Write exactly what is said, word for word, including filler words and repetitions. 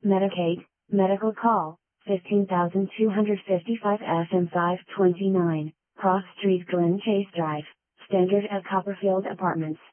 Medicaid, medical call, fifteen thousand two hundred fifty-five S M five twenty-nine, Cross Street, Glen Chase Drive, Standard at Copperfield Apartments.